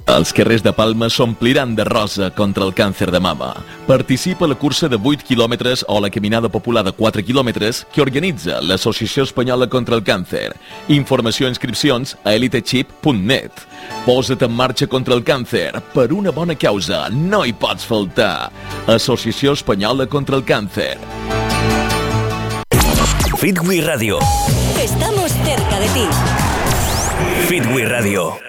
Els carrers de Palma s'ompliran de rosa contra el càncer de mama. Participa a la cursa de 8 quilòmetres o la caminada popular de 4 quilòmetres que organitza l'Associació Espanyola contra el Càncer. Informació i inscripcions a elitechip.net. Posa't en marxa contra el càncer. Per una bona causa, no hi pots faltar. Associació Espanyola contra el Càncer. Fitwi Radio. Estamos cerca de ti. Fitwi Radio.